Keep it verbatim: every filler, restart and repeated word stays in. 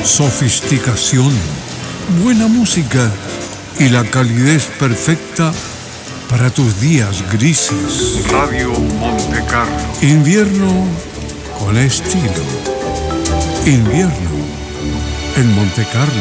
sofisticación, buena música y la calidez perfecta para tus días grises. Radio Monte Carlo. Invierno con estilo. Invierno en Monte Carlo.